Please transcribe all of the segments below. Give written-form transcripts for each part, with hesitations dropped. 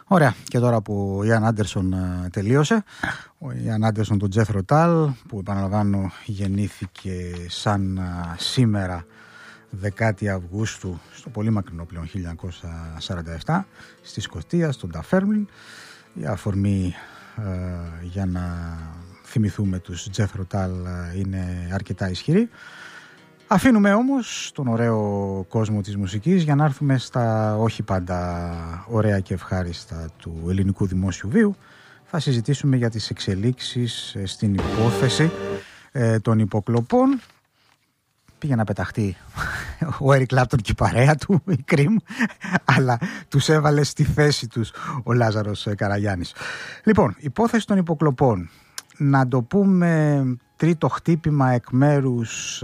Ωραία, και τώρα που ο Ιαν Άντερσον τελείωσε, ο Ιαν Άντερσον του Τζέφρο Τάλ, που επαναλαμβάνω γεννήθηκε σαν σήμερα 10 Αυγούστου στο πολύ μακρινό πλέον 1947 στη Σκωτία, στον Ταφέρμλιν, η αφορμή για να θυμηθούμε τους Τζέφρο Τάλ είναι αρκετά ισχυρή. Αφήνουμε όμως τον ωραίο κόσμο της μουσικής για να έρθουμε στα όχι πάντα ωραία και ευχάριστα του ελληνικού δημόσιου βίου. Θα συζητήσουμε για τις εξελίξεις στην υπόθεση των υποκλοπών. Πήγε να πεταχτεί ο Έρικ Κλάπτον και η παρέα του, η Κρίμ, αλλά τους έβαλε στη θέση τους ο Λάζαρος Καραγιάννης. Λοιπόν, υπόθεση των υποκλοπών. Να το πούμε τρίτο χτύπημα εκ μέρους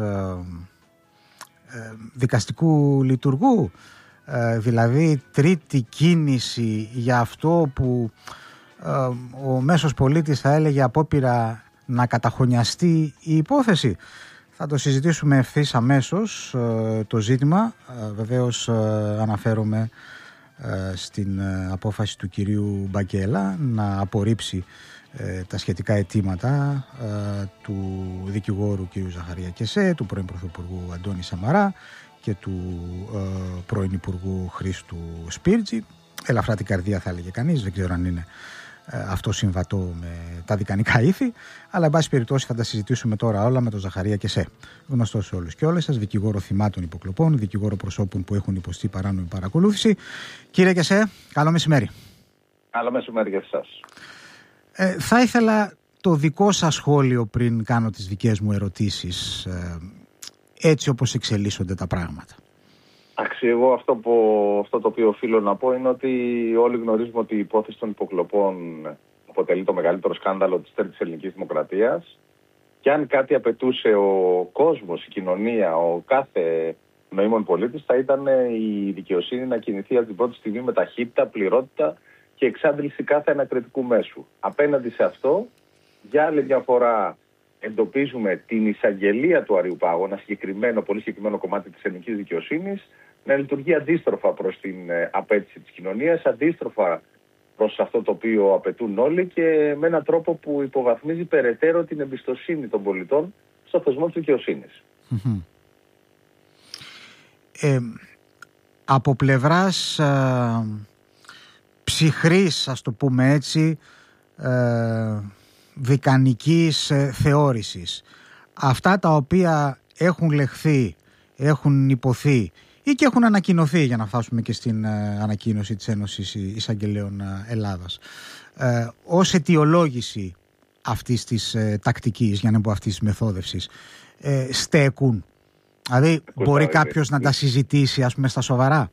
δικαστικού λειτουργού, δηλαδή τρίτη κίνηση για αυτό που ο μέσος πολίτης θα έλεγε απόπειρα να καταχωνιαστεί η υπόθεση. Θα το συζητήσουμε ευθύς αμέσως το ζήτημα. Βεβαίως αναφέρομαι στην απόφαση του κυρίου Μπακέλα να απορρίψει τα σχετικά αιτήματα του δικηγόρου κ. Ζαχαρία Κεσέ, του πρώην Πρωθυπουργού Αντώνη Σαμαρά και του πρώην Υπουργού Χρήστου Σπίρτζη. Ελαφρά την καρδία θα έλεγε κανείς, δεν ξέρω αν είναι αυτό συμβατό με τα δικανικά ήθη, αλλά εν πάση περιπτώσει θα τα συζητήσουμε τώρα όλα με τον Ζαχαρία Κεσέ, γνωστό σε όλους και όλες σας, δικηγόρο θυμάτων υποκλοπών, δικηγόρο προσώπων που έχουν υποστεί παράνομη παρακολούθηση. Κύριε Κεσέ, καλό μεσημέρι. Καλό μεσημέρι για εσάς. Θα ήθελα το δικό σας σχόλιο πριν κάνω τις δικές μου ερωτήσεις, έτσι όπως εξελίσσονται τα πράγματα. Εγώ αυτό το οποίο οφείλω να πω είναι ότι όλοι γνωρίζουμε ότι η υπόθεση των υποκλοπών αποτελεί το μεγαλύτερο σκάνδαλο της τρίτης ελληνικής δημοκρατίας, και αν κάτι απαιτούσε ο κόσμος, η κοινωνία, ο κάθε νοήμων πολίτης, θα ήταν η δικαιοσύνη να κινηθεί από την πρώτη στιγμή με ταχύτητα, πληρότητα και εξάντληση κάθε ανακριτικού μέσου. Απέναντι σε αυτό, για άλλη μια φορά εντοπίζουμε την εισαγγελία του Αριουπάγου, ένα πολύ συγκεκριμένο κομμάτι της ελληνικής δικαιοσύνης, να λειτουργεί αντίστροφα προς την απέτηση της κοινωνίας, αντίστροφα προς αυτό το οποίο απαιτούν όλοι και με έναν τρόπο που υποβαθμίζει περαιτέρω την εμπιστοσύνη των πολιτών στο θεσμό της δικαιοσύνης. Από πλευράς ψυχρής, ας το πούμε έτσι, δικανικής θεώρησης, αυτά τα οποία έχουν λεχθεί, έχουν υποθεί ή και έχουν ανακοινωθεί, για να φτάσουμε και στην ανακοίνωση της Ένωσης Εισαγγελέων Ελλάδας, ως αιτιολόγηση αυτής της τακτικής, για να πω αυτής της μεθόδευσης, στέκουν? Δηλαδή μπορεί κάποιος να τα συζητήσει, ας πούμε, στα σοβαρά?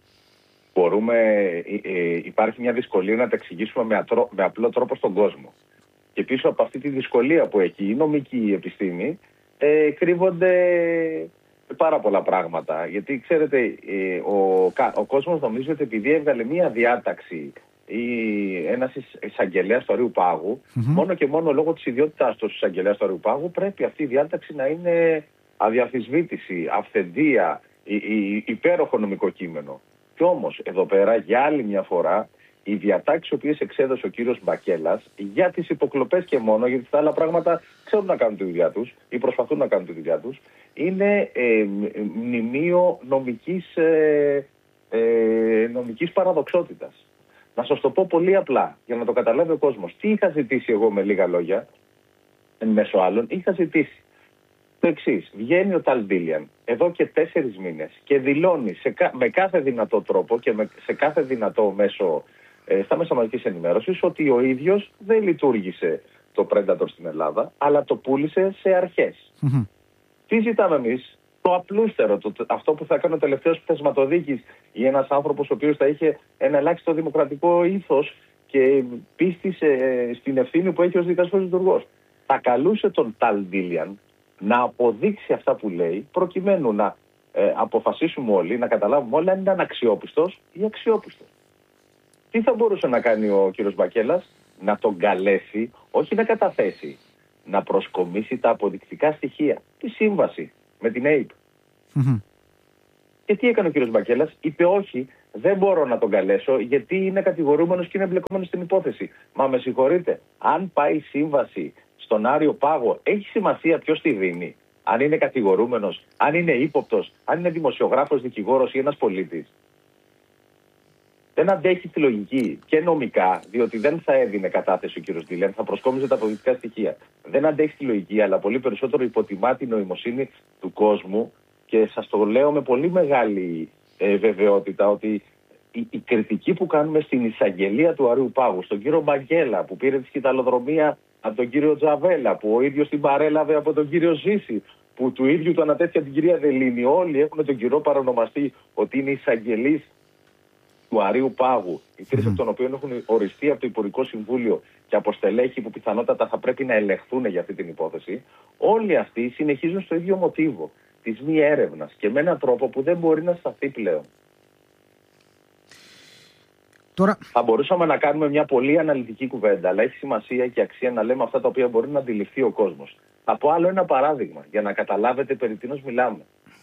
Υπάρχει μια δυσκολία να τα εξηγήσουμε με απλό τρόπο στον κόσμο. Και πίσω από αυτή τη δυσκολία που έχει η νομική επιστήμη κρύβονται πάρα πολλά πράγματα. Γιατί ξέρετε, ο κόσμος νομίζει ότι επειδή έβγαλε μία διάταξη ή ένας εισαγγελέας του Αριουπάγου, μόνο και μόνο λόγω της ιδιότητάς του εισαγγελέας του Αριουπάγου, πρέπει αυτή η διάταξη να είναι αδιαφυσβήτηση, αυθεντία, υπέροχο νομικό κείμενο. Κι όμως, εδώ πέρα, για άλλη μια φορά, οι διατάξεις οι οποίες εξέδωσε ο κύριος Μπακέλας για τις υποκλοπές και μόνο, γιατί τα άλλα πράγματα ξέρουν να κάνουν τη δουλειά τους ή προσπαθούν να κάνουν τη δουλειά τους, είναι μνημείο νομικής παραδοξότητας. Να σας το πω πολύ απλά, για να το καταλάβει ο κόσμος. Τι είχα ζητήσει εγώ με λίγα λόγια, μέσω άλλων? Είχα ζητήσει το εξής. Βγαίνει ο Ταλ Ντίλιαν εδώ και 4 μήνες και δηλώνει με κάθε δυνατό τρόπο και σε κάθε δυνατό μέσο στα μέσα μαζικής ενημέρωσης ότι ο ίδιος δεν λειτουργήσε το Predator στην Ελλάδα, αλλά το πούλησε σε αρχές. Τι ζητάμε εμείς? Το απλούστερο, αυτό που θα έκανε ο τελευταίος πτεσματοδίκης ή ένας άνθρωπος ο οποίος θα είχε ένα ελάχιστο δημοκρατικό ήθος και πίστη στην ευθύνη που έχει ως δικαστικός λειτουργός. Θα καλούσε τον Ταλ Ντίλιαν να αποδείξει αυτά που λέει, προκειμένου να αποφασίσουμε όλοι, να καταλάβουμε όλοι αν ήταν αξιόπιστος ή αξιόπιστος. Τι θα μπορούσε να κάνει ο κύριος Μπακέλας? Να τον καλέσει, όχι να καταθέσει, να προσκομίσει τα αποδεικτικά στοιχεία, τη σύμβαση με την ΑΕΠ. Και τι έκανε ο κύριος Μπακέλας? Είπε όχι, δεν μπορώ να τον καλέσω γιατί είναι κατηγορούμενος και είναι εμπλεκόμενος στην υπόθεση. Μα με συγχωρείτε, αν πάει σύμβαση στον Άριο Πάγο, έχει σημασία ποιος τη δίνει? Αν είναι κατηγορούμενος, αν είναι ύποπτος, αν είναι δημοσιογράφος, δικηγόρος ή ένας πολίτης? Δεν αντέχει τη λογική και νομικά, διότι δεν θα έδινε κατάθεση ο κύριος Ντιλέν, θα προσκόμιζε τα αποδεικτικά στοιχεία. Δεν αντέχει τη λογική, αλλά πολύ περισσότερο υποτιμά την νοημοσύνη του κόσμου και σας το λέω με πολύ μεγάλη βεβαιότητα ότι η κριτική που κάνουμε στην εισαγγελία του Αρείου Πάγου, στον κύριο Μπαγκέλα που πήρε τη σκηταλοδρομία από τον κύριο Τζαβέλα, που ο ίδιος την παρέλαβε από τον κύριο Ζήση, που του ίδιου του ανατέθηκε την κυρία Δελίνη, όλοι έχουν τον κύριο παρονομαστεί ότι είναι εισαγγελείς του Αρείου Πάγου, οι τρεις από των οποίων έχουν οριστεί από το Υπουργικό Συμβούλιο και από στελέχη που πιθανότατα θα πρέπει να ελεγχθούν για αυτή την υπόθεση, όλοι αυτοί συνεχίζουν στο ίδιο μοτίβο της μη έρευνας και με έναν τρόπο που δεν μπορεί να σταθεί πλέον. Τώρα... Θα μπορούσαμε να κάνουμε μια πολύ αναλυτική κουβέντα, αλλά έχει σημασία και αξία να λέμε αυτά τα οποία μπορεί να αντιληφθεί ο κόσμος. Θα πω άλλο ένα παράδειγμα για να καταλάβετε περί τίνος μιλάμε.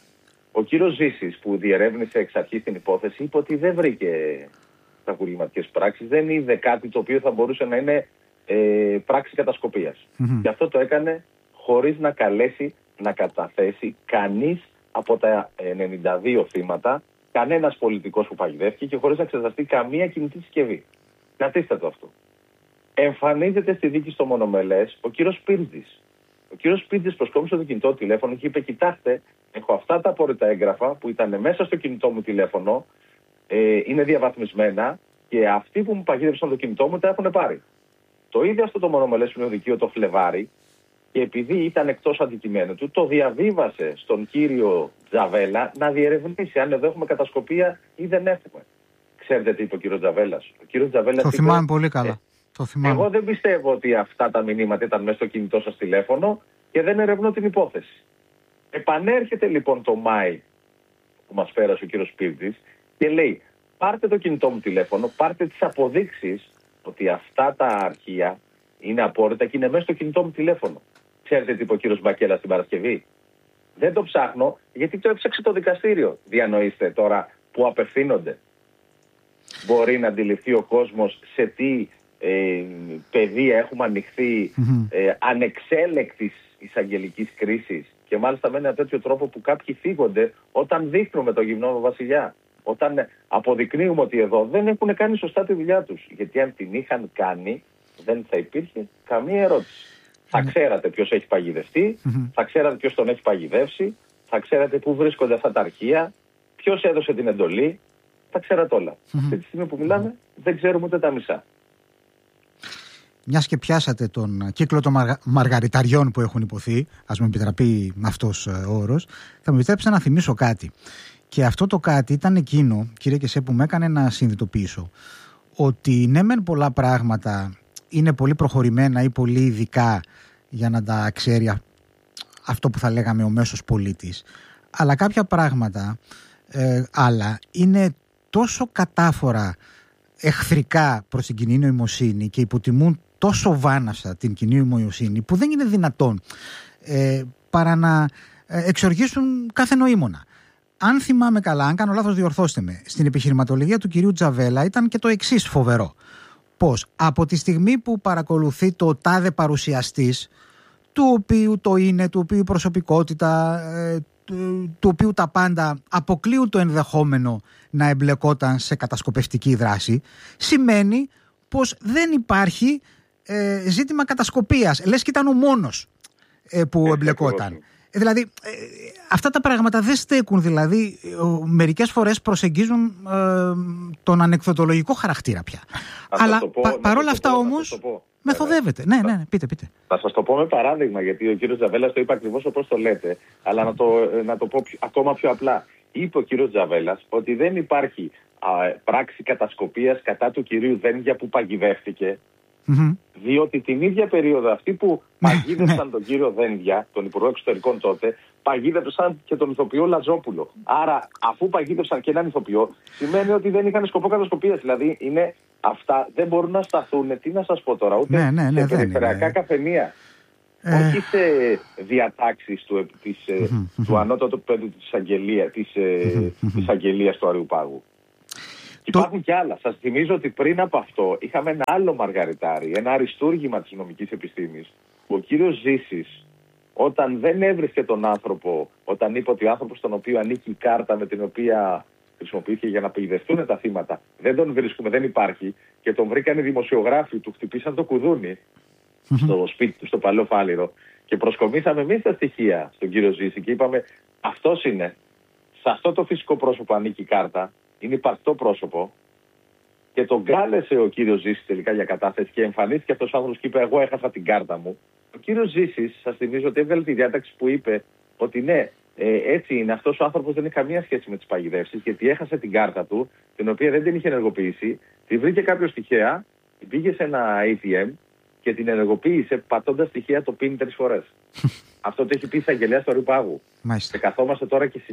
Ο κύριος Ζήσης που διερεύνησε εξ αρχής την υπόθεση είπε ότι δεν βρήκε κακουργηματικές πράξεις, δεν είδε κάτι το οποίο θα μπορούσε να είναι πράξη κατασκοπίας. Και αυτό το έκανε χωρίς να καλέσει να καταθέσει κανείς από τα 92 θύματα, κανένας πολιτικός που παγιδεύτηκε και χωρίς να εξεταστεί καμία κινητή συσκευή. Κρατήστε το αυτό. Εμφανίζεται στη δίκη στο Μονομελές ο κύριος Πίρτζης. Ο κύριος Πίρτζης προσκόμισε το κινητό τηλέφωνο και είπε: κοιτάξτε, έχω αυτά τα απόρριτα έγγραφα που ήταν μέσα στο κινητό μου τηλέφωνο, είναι διαβαθμισμένα και αυτοί που μου παγίδευσαν το κινητό μου τα έχουν πάρει. Το ίδιο αυτό το Μονομελές Ποινοδικείο το Φλεβάρι, και επειδή ήταν εκτός αντικειμένου του, το διαβίβασε στον κύριο Τζαβέλα να διερευνήσει αν εδώ έχουμε κατασκοπία ή δεν έχουμε. Ξέρετε τι είπε ο κύριος Τζαβέλας? Ο κύριος Τζαβέλας το θυμάμαι πολύ καλά. Εγώ δεν πιστεύω ότι αυτά τα μηνύματα ήταν μέσα στο κινητό σας τηλέφωνο και δεν ερευνώ την υπόθεση. Επανέρχεται λοιπόν το Μάη που μας πέρασε ο κύριος Πίρτζης και λέει: πάρτε το κινητό μου τηλέφωνο, πάρτε τις αποδείξεις ότι αυτά τα αρχεία είναι απόρριτα και είναι μέσα στο κινητό μου τηλέφωνο. Ξέρετε τι είπε ο κύριος Μπακέλα την Παρασκευή? Δεν το ψάχνω γιατί το έψαξε το δικαστήριο. Διανοείστε τώρα που απευθύνονται. Μπορεί να αντιληφθεί ο κόσμος σε τι πεδία έχουμε ανοιχθεί ανεξέλεκτης εισαγγελικής κρίσης και μάλιστα με ένα τέτοιο τρόπο που κάποιοι θίγονται όταν δείχνουμε το γυμνό βασιλιά. Όταν αποδεικνύουμε ότι εδώ δεν έχουν κάνει σωστά τη δουλειά τους. Γιατί αν την είχαν κάνει δεν θα υπήρχε καμία ερώτηση. Θα ξέρατε ποιος έχει παγιδευτεί, θα ξέρατε ποιος τον έχει παγιδεύσει, θα ξέρατε πού βρίσκονται αυτά τα αρχεία, ποιος έδωσε την εντολή, θα ξέρατε όλα. Σε τη στιγμή που μιλάμε δεν ξέρουμε ούτε τα μισά. Μιας και πιάσατε τον κύκλο των μαργαριταριών που έχουν υποθεί, ας μου επιτραπεί αυτός ο όρος, θα μου επιτρέψετε να θυμίσω κάτι. Και αυτό το κάτι ήταν εκείνο, κύριε Κεσέ, που με έκανε να συνειδητοποιήσω ότι ναι μεν πολλά πράγματα είναι πολύ προχωρημένα ή πολύ ειδικά για να τα ξέρει αυτό που θα λέγαμε ο μέσος πολίτης, αλλά κάποια πράγματα άλλα είναι τόσο κατάφορα εχθρικά προς την κοινή νοημοσύνη και υποτιμούν τόσο βάναυσα την κοινή νοημοσύνη που δεν είναι δυνατόν παρά να εξοργήσουν κάθε νοήμονα. Αν θυμάμαι καλά, αν κάνω λάθος διορθώστε με, στην επιχειρηματολογία του κυρίου Τζαβέλα ήταν και το εξής φοβερό. Πως από τη στιγμή που παρακολουθεί το τάδε παρουσιαστής, του οποίου το είναι, του οποίου η προσωπικότητα, του οποίου τα πάντα αποκλείουν το ενδεχόμενο να εμπλεκόταν σε κατασκοπευτική δράση, σημαίνει πως δεν υπάρχει ζήτημα κατασκοπίας. Λες και ήταν ο μόνος που εμπλεκόταν. Δηλαδή, αυτά τα πράγματα δεν στέκουν, δηλαδή μερικές φορές προσεγγίζουν τον ανεκδοτολογικό χαρακτήρα πια. Αλλά παρόλα αυτά όμως μεθοδεύεται. Ναι, πείτε. Θα σας το πω με παράδειγμα, γιατί ο κύριος Τζαβέλας το είπε ακριβώς όπως το λέτε, αλλά να το πω ακόμα πιο απλά. Είπε ο κύριος Τζαβέλας ότι δεν υπάρχει πράξη κατασκοπίας κατά του κυρίου Δένδια που παγιδεύτηκε, διότι την ίδια περίοδο αυτοί που παγίδευσαν τον κύριο Δένδια, τον Υπουργό Εξωτερικών τότε, παγίδευσαν και τον ηθοποιό Λαζόπουλο. Άρα, αφού παγίδευσαν και έναν ηθοποιό, σημαίνει ότι δεν είχαν σκοπό κατασκοπίας. Δηλαδή, είναι αυτά δεν μπορούν να σταθούν, τι να σας πω τώρα, ούτε σε περιφερειακά καφενεία. Όχι σε διατάξεις του ανώτατου επίπεδου της εισαγγελίας του Αρείου Πάγου. Υπάρχουν και άλλα. Σας θυμίζω ότι πριν από αυτό είχαμε ένα άλλο μαργαριτάρι, ένα αριστούργημα της νομικής επιστήμης. Ο κύριος Ζήσης, όταν δεν έβρισκε τον άνθρωπο, όταν είπε ότι ο άνθρωπος στον οποίο ανήκει η κάρτα με την οποία χρησιμοποιήθηκε για να παγιδευτούν τα θύματα, δεν τον βρίσκουμε, δεν υπάρχει, και τον βρήκαν οι δημοσιογράφοι, του χτυπήσαν το κουδούνι στο σπίτι του, στο Παλαιό Φάληρο, και προσκομίσαμε εμείς τα στοιχεία στον κύριο Ζήση και είπαμε, αυτός είναι, σε αυτό το φυσικό πρόσωπο ανήκει η κάρτα, είναι υπαρκτό πρόσωπο, και τον κάλεσε ο κύριος Ζήσης τελικά για κατάθεση και εμφανίστηκε αυτός ο άνθρωπος και είπε, εγώ έχασα την κάρτα μου. Ο κύριος Ζήσης, σας θυμίζω ότι έβγαλε τη διάταξη που είπε ότι ναι, έτσι είναι, αυτός ο άνθρωπος δεν έχει καμία σχέση με τις παγιδεύσεις, γιατί έχασε την κάρτα του, την οποία δεν την είχε ενεργοποιήσει, τη βρήκε κάποιος τυχαία, πήγε σε ένα ATM και την ενεργοποίησε πατώντας τυχαία το PIN 3 φορές. Αυτό το έχει πει η εισαγγελέα του Αριού Πάγου. Και καθόμαστε τώρα και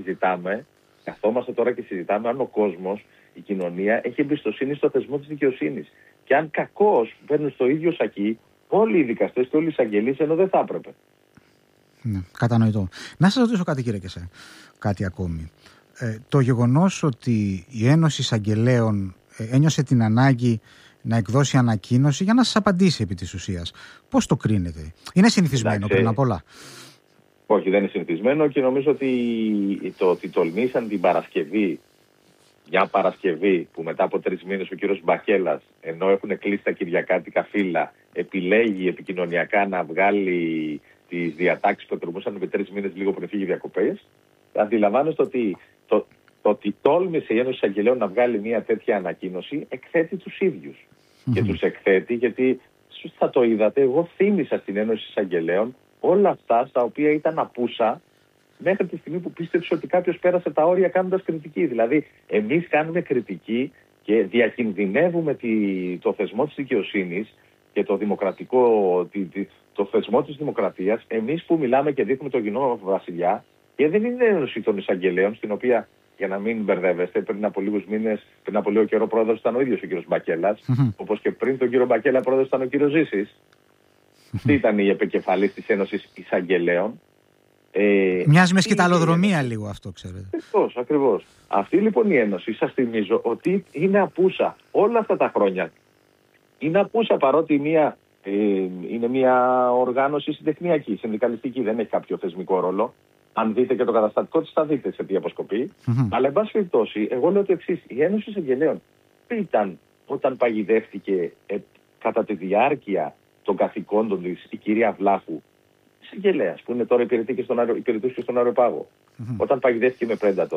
συζητάμε αν ο κόσμος, η κοινωνία, έχει εμπιστοσύνη στο θεσμό της δικαιοσύνης. Και αν κακώς μπαίνουν στο ίδιο σακί όλοι οι δικαστές και όλοι οι εισαγγελείς, ενώ δεν θα έπρεπε. Ναι, κατανοητό. Να σας ρωτήσω κάτι, κύριε Κεσέ, κάτι ακόμη. Το γεγονός ότι η Ένωση Εισαγγελέων ένιωσε την ανάγκη να εκδώσει ανακοίνωση για να σας απαντήσει επί της ουσίας, πώς το κρίνετε? Είναι συνηθισμένο πριν απ' όλα? Όχι, δεν είναι συνηθισμένο, και νομίζω ότι τολμήσαν την Παρασκευή, μια Παρασκευή που μετά από 3 μήνες ο κύριος Μπακέλας, ενώ έχουν κλείσει τα κυριακάτικα φύλλα, επιλέγει επικοινωνιακά να βγάλει τις διατάξεις που εκκρεμούσαν με 3 μήνες λίγο πριν φύγει διακοπές. Αντιλαμβάνεστε ότι το ότι τόλμησε η Ένωση Εισαγγελέων να βγάλει μια τέτοια ανακοίνωση εκθέτει τους ίδιους. Και τους εκθέτει γιατί, θα το είδατε, εγώ θύμισα στην Ένωση Εισαγγελέων όλα αυτά στα οποία ήταν απούσα μέχρι τη στιγμή που πίστεψε ότι κάποιος πέρασε τα όρια κάνοντας κριτική. Δηλαδή, εμείς κάνουμε κριτική και διακινδυνεύουμε το θεσμό της δικαιοσύνης και το θεσμό της δημοκρατίας, εμείς που μιλάμε και δείχνουμε τον κοινό βασιλιά, και δεν είναι η Ένωση των Εισαγγελέων, στην οποία, για να μην μπερδεύεστε, πριν από λίγους μήνες, πριν από λίγο καιρό, πρόεδρος ήταν ο ίδιος ο κύριος Μπακέλας, όπως και πριν τον κύριο Μπακέλα πρόεδρος ήταν ο κύριος Ζήσης. Τι ήταν η επικεφαλής της Ένωσης Εισαγγελέων. Μοιάζει με σκηταλοδρομία λίγο αυτό, ξέρετε. Ακριβώς. Αυτή λοιπόν η Ένωση, σας θυμίζω ότι είναι απούσα όλα αυτά τα χρόνια. Είναι απούσα, παρότι είναι μια οργάνωση συντεχνιακή, συνδικαλιστική, δεν έχει κάποιο θεσμικό ρόλο. Αν δείτε και το καταστατικό της, θα δείτε σε τι αποσκοπεί. Αλλά, εν πάση περιπτώσει, εγώ λέω το εξής: η Ένωση Εισαγγελέων τι ήταν όταν παγιδεύτηκε κατά τη διάρκεια των καθηκόντων της η κυρία Βλάχου, εισαγγελέας, που είναι τώρα υπηρετούσε και στον Αεροπάγο, όταν παγιδεύτηκε με Predator?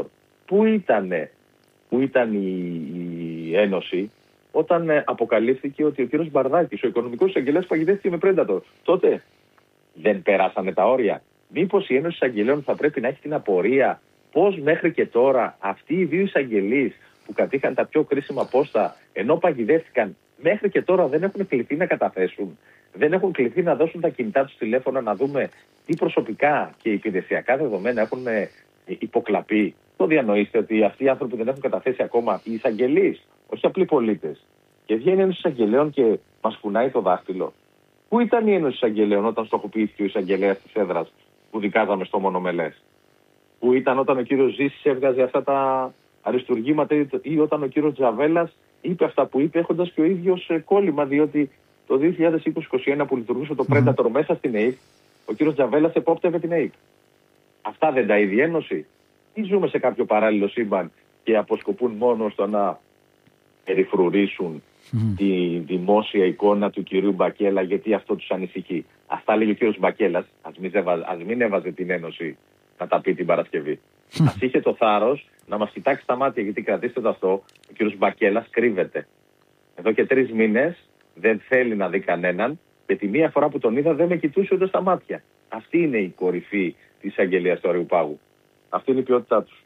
Πού ήταν η Ένωση όταν αποκαλύφθηκε ότι ο κύριος Μπαρδάκης, ο οικονομικός εισαγγελέας, παγιδεύτηκε με Predator? Τότε δεν περάσανε τα όρια? Μήπως η Ένωση Εισαγγελέων θα πρέπει να έχει την απορία πώς μέχρι και τώρα αυτοί οι 2 εισαγγελείς που κατήχαν τα πιο κρίσιμα πόστα, ενώ παγιδεύτηκαν, μέχρι και τώρα δεν έχουν κληθεί να καταθέσουν, δεν έχουν κληθεί να δώσουν τα κινητά τους τηλέφωνα να δούμε τι προσωπικά και υπηρεσιακά δεδομένα έχουν υποκλαπεί? Το διανοείστε ότι αυτοί οι άνθρωποι δεν έχουν καταθέσει ακόμα, οι εισαγγελείς, όχι απλοί πολίτες? Και βγαίνει η Ένωση Εισαγγελέων και μας κουνάει το δάχτυλο. Πού ήταν η Ένωση Εισαγγελέων όταν στοχοποιήθηκε ο εισαγγελέας της έδρας που δικάζαμε στο Μονομελές? Πού ήταν όταν ο κύριος Ζήσης έβγαζε αυτά τα αριστουργήματα, ή όταν ο κύριος Τζαβέλας είπε αυτά που είπε, έχοντας και ο ίδιος κόλλημα, διότι το 2020-2021 που λειτουργούσε το Predator μέσα στην ΕΕΠ, ο κύριος Τζαβέλας επόπτευε την ΕΕΠ. Αυτά δεν τα ίδια Ένωση? Ή ζούμε σε κάποιο παράλληλο σύμπαν και αποσκοπούν μόνο στο να περιφρουρήσουν τη δημόσια εικόνα του κυρίου Μπακέλα, γιατί αυτό τους ανησυχεί? Αυτά λέγει ο κύριος Μπακέλας, ας μην έβαζε την Ένωση να τα πει την Παρασκευή. Ας είχε το θάρρος να μας κοιτάξει στα μάτια, γιατί, κρατήστε το αυτό, ο κύριος Μπακέλας κρύβεται. Εδώ και 3 μήνες δεν θέλει να δει κανέναν, και τη μία φορά που τον είδα δεν με κοιτούσε ούτε στα μάτια. Αυτή είναι η κορυφή της εισαγγελίας του Αριού Πάγου. Αυτή είναι η ποιότητά τους.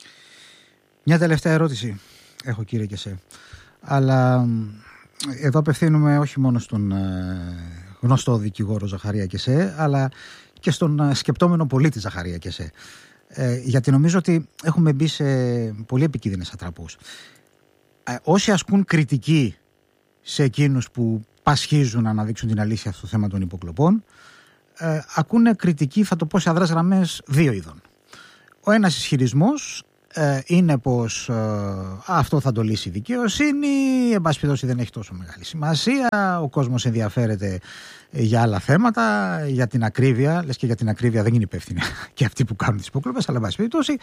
Μια τελευταία ερώτηση έχω, κύριε Κεσέ. Αλλά εδώ απευθύνουμε όχι μόνο στον γνωστό δικηγόρο Ζαχαρία Κεσέ, αλλά και στον σκεπτόμενο πολίτη Ζαχαρία Κεσέ. Γιατί νομίζω ότι έχουμε μπει σε πολύ επικίνδυνες ατραπούς. Όσοι ασκούν κριτική σε εκείνους που πασχίζουν να αναδείξουν την αλήθεια στο θέμα των υποκλοπών, ακούνε κριτική, θα το πω σε αδρές γραμμές, 2 είδων. Ο ένας ισχυρισμός είναι πως αυτό θα το λύσει η δικαιοσύνη, εν πάση περιπτώσει δεν έχει τόσο μεγάλη σημασία, ο κόσμος ενδιαφέρεται για άλλα θέματα, για την ακρίβεια, λες και για την ακρίβεια δεν είναι υπεύθυνοι και αυτοί που κάνουν τις υποκλοπές, αλλά εν πάση περιπτώσει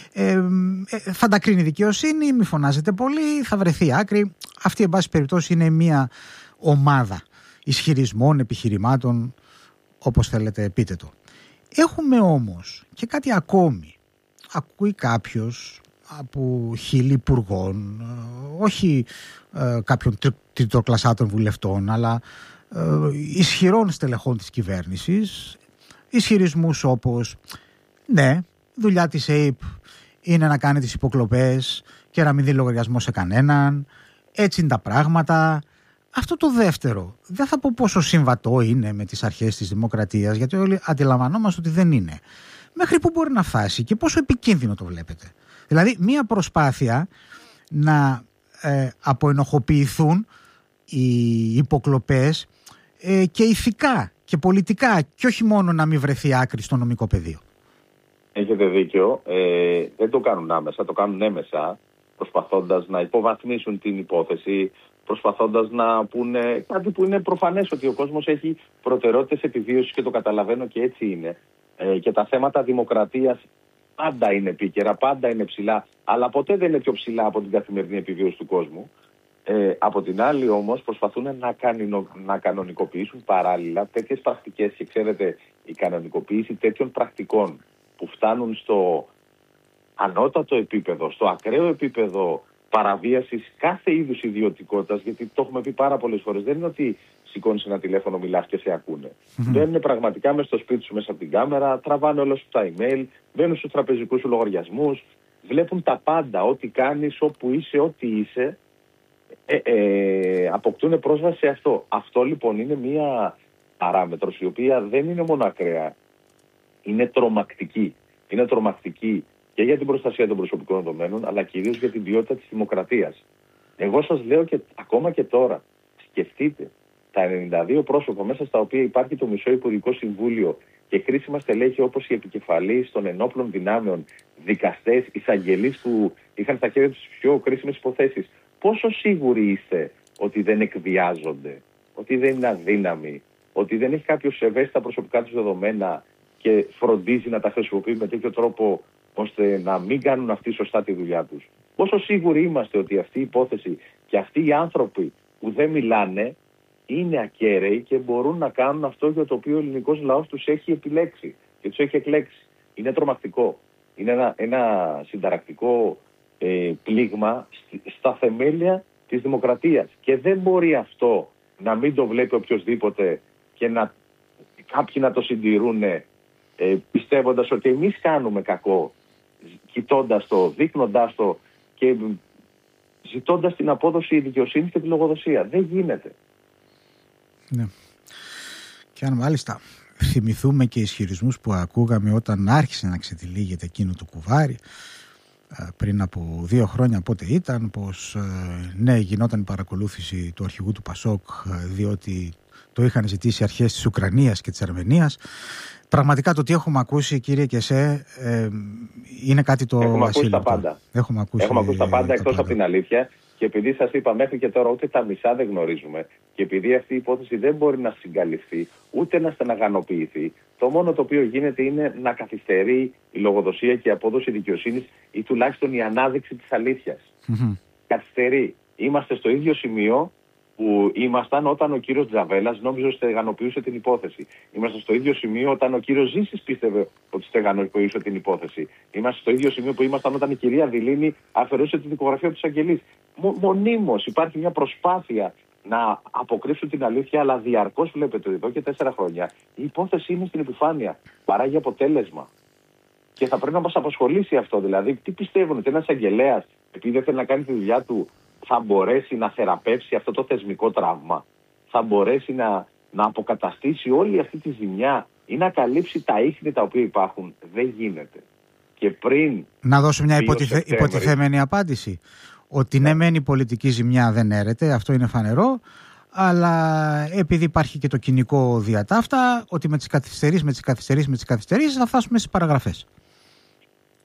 θα τα κρίνει η δικαιοσύνη, μη φωνάζετε πολύ, θα βρεθεί άκρη. Αυτή εν πάση περιπτώσει είναι μια ομάδα ισχυρισμών, επιχειρημάτων, όπως θέλετε πείτε το. Έχουμε όμως και κάτι ακόμη. Ακούει κάποιος από χίλιοι υπουργών, όχι κάποιων τριτοκλασσάτων βουλευτών, αλλά ισχυρών στελεχών της κυβέρνησης, ισχυρισμούς όπως ναι, δουλειά της ΑΕΠ είναι να κάνει τις υποκλοπές και να μην δίνει λογαριασμό σε κανέναν, έτσι είναι τα πράγματα. Αυτό το δεύτερο δεν θα πω πόσο συμβατό είναι με τις αρχές της δημοκρατίας, γιατί όλοι αντιλαμβανόμαστε ότι δεν είναι. Μέχρι πού μπορεί να φτάσει και πόσο επικίνδυνο το βλέπετε? Δηλαδή μία προσπάθεια να αποενοχοποιηθούν οι υποκλοπές και ηθικά και πολιτικά και όχι μόνο να μην βρεθεί άκρη στο νομικό πεδίο. Έχετε δίκιο. Δεν το κάνουν άμεσα, το κάνουν έμεσα, προσπαθώντας να υποβαθμίσουν την υπόθεση, προσπαθώντας να πούνε κάτι που είναι προφανές, ότι ο κόσμος έχει προτεραιότητες επιβίωσης και το καταλαβαίνω και έτσι είναι. Και τα θέματα δημοκρατίας πάντα είναι επίκαιρα, πάντα είναι ψηλά, αλλά ποτέ δεν είναι πιο ψηλά από την καθημερινή επιβίωση του κόσμου. Από την άλλη όμως προσπαθούν να κανονικοποιήσουν παράλληλα τέτοιες πρακτικές, και ξέρετε, η κανονικοποίηση τέτοιων πρακτικών που φτάνουν στο ανώτατο επίπεδο, στο ακραίο επίπεδο παραβίασης κάθε είδους ιδιωτικότητας, γιατί το έχουμε πει πάρα πολλές φορές, δεν είναι ότι σηκώνεις ένα τηλέφωνο, μιλάς και σε ακούνε. Μπαίνουν πραγματικά μέσα στο σπίτι σου, μέσα από την κάμερα, τραβάνε όλα σου τα email, μπαίνουν στους τραπεζικούς σου λογαριασμούς, βλέπουν τα πάντα, ό,τι κάνεις, όπου είσαι, ό,τι είσαι, αποκτούν πρόσβαση σε αυτό. Αυτό λοιπόν είναι μία παράμετρος η οποία δεν είναι μόνο ακραία, είναι τρομακτική. Είναι τρομακτική και για την προστασία των προσωπικών δεδομένων, αλλά κυρίως για την ποιότητα της δημοκρατίας. Εγώ σας λέω και ακόμα και τώρα, σκεφτείτε τα 92 πρόσωπα μέσα στα οποία υπάρχει το μισό Υπουργικό Συμβούλιο και χρήσιμα στελέχη όπως οι επικεφαλείς των ενόπλων δυνάμεων, δικαστές, εισαγγελείς που είχαν στα χέρια τους πιο κρίσιμες υποθέσεις. Πόσο σίγουροι είστε ότι δεν εκβιάζονται, ότι δεν είναι αδύναμοι, ότι δεν έχει κάποιος ευαίσθητα προσωπικά τους δεδομένα και φροντίζει να τα χρησιμοποιεί με τέτοιο τρόπο ώστε να μην κάνουν αυτοί σωστά τη δουλειά τους? Πόσο σίγουροι είμαστε ότι αυτή η υπόθεση και αυτοί οι άνθρωποι που δεν μιλάνε είναι ακέραιοι και μπορούν να κάνουν αυτό για το οποίο ο ελληνικός λαός τους έχει επιλέξει και τους έχει εκλέξει? Είναι τρομακτικό. Είναι ένα συνταρακτικό πλήγμα στα θεμέλια της δημοκρατίας. Και δεν μπορεί αυτό να μην το βλέπει οποιοσδήποτε και κάποιοι να το συντηρούν πιστεύοντας ότι εμείς κάνουμε κακό, κοιτώντας το, δείχνοντάς το και ζητώντας την απόδοση δικαιοσύνης και τη λογοδοσία. Δεν γίνεται. Ναι. Και αν μάλιστα θυμηθούμε και ισχυρισμούς που ακούγαμε όταν άρχισε να ξετυλίγεται εκείνο το κουβάρι πριν από 2 χρόνια, πότε ήταν, πως ναι, γινόταν η παρακολούθηση του αρχηγού του Πασόκ διότι το είχαν ζητήσει αρχές της Ουκρανίας και της Αρμενίας. Πραγματικά το τι έχουμε ακούσει, κύριε Κεσέ, είναι κάτι το ασύλληπτο. Έχουμε ακούσει τα πάντα εκτός από την αλήθεια. Και επειδή σας είπα μέχρι και τώρα ούτε τα μισά δεν γνωρίζουμε και επειδή αυτή η υπόθεση δεν μπορεί να συγκαλυφθεί ούτε να στεναγανοποιηθεί, το μόνο το οποίο γίνεται είναι να καθυστερεί η λογοδοσία και η απόδοση δικαιοσύνης ή τουλάχιστον η ανάδειξη της αλήθειας. Καθυστερεί. Είμαστε στο ίδιο σημείο που ήμασταν όταν ο κύριος Τζαβέλας νόμιζε στεγανοποιούσε την υπόθεση. Είμαστε στο ίδιο σημείο όταν ο κύριος Ζήσης πίστευε ότι στεγανοποιούσε την υπόθεση. Είμαστε στο ίδιο σημείο που ήμασταν όταν η κυρία Δηλήνη αφαιρούσε τη δικογραφία του εισαγγελείς. Μονίμως υπάρχει μια προσπάθεια να αποκρύψουν την αλήθεια, αλλά διαρκώς βλέπετε εδώ και 4 χρόνια η υπόθεση είναι στην επιφάνεια. Παράγει αποτέλεσμα. Και θα πρέπει να μας απασχολήσει αυτό. Δηλαδή, τι πιστεύουν ότι ένας εισαγγελέας, επειδή δεν θέλει να κάνει τη δουλειά του, θα μπορέσει να θεραπεύσει αυτό το θεσμικό τραύμα? Θα μπορέσει να αποκαταστήσει όλη αυτή τη ζημιά ή να καλύψει τα ίχνη τα οποία υπάρχουν? Δεν γίνεται. Και πριν. Να δώσω μια υποτιθέμενη απάντηση. Ότι ναι, μεν η πολιτική ζημιά δεν έρεται, αυτό είναι φανερό, αλλά επειδή υπάρχει και το κοινικό διατάφτα, ότι με τις καθυστερήσεις θα φτάσουμε στις παραγραφές.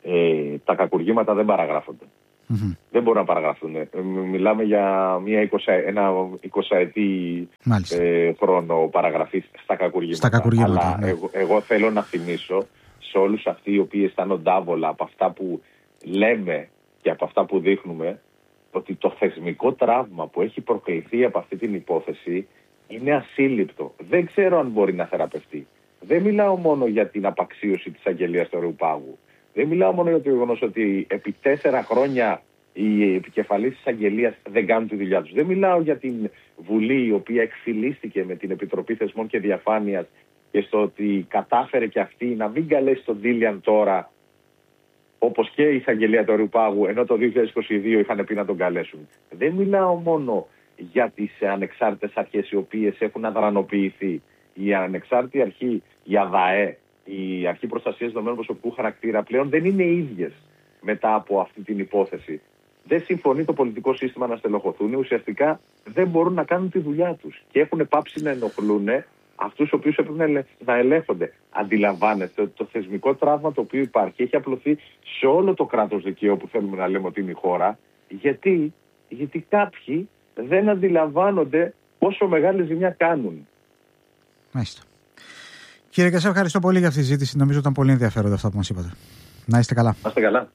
τα κακουργήματα δεν παραγράφονται. Δεν μπορούν να παραγραφούν. Μιλάμε για ένα 20ετή χρόνο παραγραφής στα κακουργήματα. Αλλά εγώ θέλω να θυμίσω σε όλους αυτοί οι οποίοι αισθάνονται άβολα από αυτά που λέμε και από αυτά που δείχνουμε, ότι το θεσμικό τραύμα που έχει προκληθεί από αυτή την υπόθεση είναι ασύλληπτο. Δεν ξέρω αν μπορεί να θεραπευτεί. Δεν μιλάω μόνο για την απαξίωση της αγγελίας του Ωραίου Πάγου. Δεν μιλάω μόνο για το γεγονός ότι επί 4 χρόνια οι επικεφαλής της αγγελίας δεν κάνουν τη δουλειά τους. Δεν μιλάω για την Βουλή, η οποία εκφυλίστηκε με την Επιτροπή Θεσμών και Διαφάνειας και στο ότι κατάφερε και αυτή να μην καλέσει τον Ντίλιαν τώρα, όπως και η εισαγγελία του Ωραίου Πάγου, ενώ το 2022 είχαν πει να τον καλέσουν. Δεν μιλάω μόνο για τις ανεξάρτητες αρχές οι οποίες έχουν αδρανοποιηθεί. Η ανεξάρτητη αρχή, η ΑΔΑΕ, η Αρχή Προστασίας Δεδομένων Προσωπικού Χαρακτήρα, πλέον δεν είναι ίδιες μετά από αυτή την υπόθεση. Δεν συμφωνεί το πολιτικό σύστημα να στελεχωθούν, ουσιαστικά δεν μπορούν να κάνουν τη δουλειά τους και έχουν πάψει να ενοχλούν αυτούς οι οποίους έπρεπε να ελέγχονται. Αντιλαμβάνεστε ότι το θεσμικό τραύμα το οποίο υπάρχει έχει απλωθεί σε όλο το κράτος δικαίου που θέλουμε να λέμε ότι είναι η χώρα. Γιατί κάποιοι δεν αντιλαμβάνονται πόσο μεγάλη ζημιά κάνουν. Μάλιστα. Κύριε Κασέ, ευχαριστώ πολύ για αυτή τη συζήτηση. Νομίζω ήταν πολύ ενδιαφέροντα αυτά που μας είπατε. Να είστε καλά. Να είστε καλά.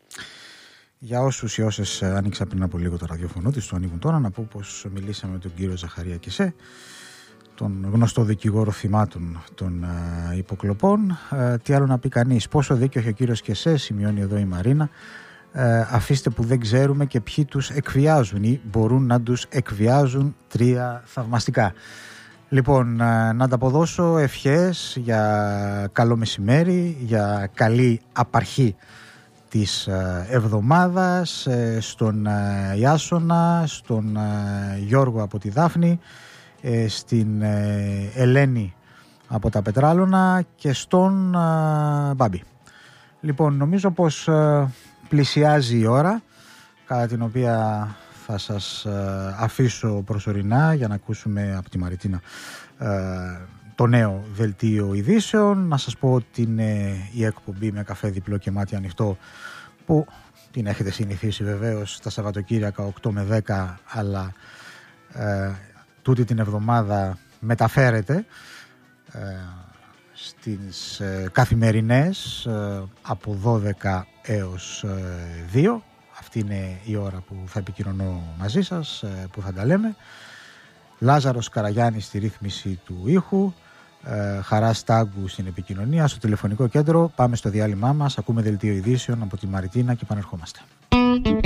Για όσους ή όσες άνοιξα πριν από λίγο το ραδιοφωνό της, το ανοίγουν τώρα, να πω πως μιλήσαμε με τον κύριο Ζαχαρία Κεσέ, τον γνωστό δικηγόρο θυμάτων των υποκλοπών. Τι άλλο να πει κανείς? Πόσο δίκιο έχει ο κύριος Κεσέ, σημειώνει εδώ η Μαρίνα. Αφήστε που δεν ξέρουμε και ποιοι τους εκβιάζουν ή μπορούν να τους εκβιάζουν. 3 θαυμαστικά. Λοιπόν, να ανταποδώσω ευχές για καλό μεσημέρι, για καλή απαρχή της εβδομάδας στον Ιάσονα, στον Γιώργο από τη Δάφνη, στην Ελένη από τα Πετράλωνα και στον Μπάμπη. Λοιπόν, νομίζω πως πλησιάζει η ώρα κατά την οποία θα σας αφήσω προσωρινά για να ακούσουμε από τη Μαριτίνα το νέο δελτίο ειδήσεων. Να σας πω ότι είναι η εκπομπή με καφέ διπλό και μάτι ανοιχτό, που την έχετε συνηθίσει βεβαίως τα Σαββατοκύριακα 8 με 10, αλλά τούτη την εβδομάδα μεταφέρεται στις καθημερινές από 12 έως 2. Αυτή είναι η ώρα που θα επικοινωνώ μαζί σας, που θα τα λέμε. Λάζαρος Καραγιάννης στη ρύθμιση του ήχου, Χαράς Τάγκου στην επικοινωνία, στο τηλεφωνικό κέντρο. Πάμε στο διάλειμμά μας, ακούμε δελτίο ειδήσεων από τη Μαριτίνα και επανερχόμαστε.